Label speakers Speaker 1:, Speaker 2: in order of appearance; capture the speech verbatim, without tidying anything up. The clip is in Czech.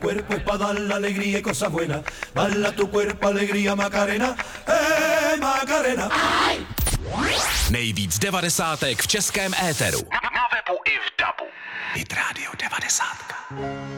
Speaker 1: cuerpo es para dar la alegría y cosas buenas. Baila tu cuerpo, alegría, Macarena, eh, Macarena.
Speaker 2: Nejvíc devadesátek v českém éteru.
Speaker 3: Na webu i v dabu.
Speaker 2: Hit Radio devadesát.